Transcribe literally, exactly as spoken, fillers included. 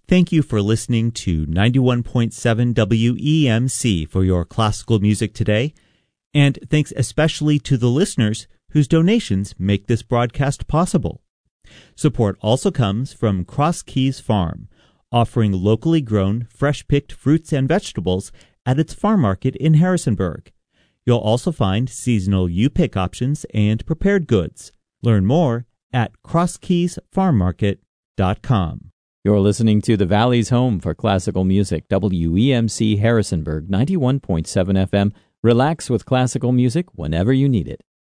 Thank you for listening to ninety-one point seven W E M C for your classical music today. And thanks especially to the listeners whose donations make this broadcast possible. Support also comes from Cross Keys Farm, offering locally grown, fresh-picked fruits and vegetables at its farm market in Harrisonburg. You'll also find seasonal U-Pick options and prepared goods. Learn more at cross keys farm market dot com. You're listening to the Valley's home for classical music, W E M C Harrisonburg, ninety-one point seven F M. Relax with classical music whenever you need it.